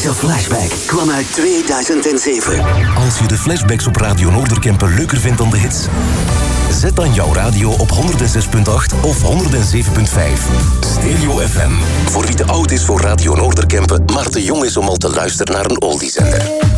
Deze flashback kwam uit 2007. Als je de flashbacks op Radio Noorderkempen leuker vindt dan de hits, zet dan jouw radio op 106.8 of 107.5. Stereo FM. Voor wie te oud is voor Radio Noorderkempen, maar te jong is om al te luisteren naar een oldiezender.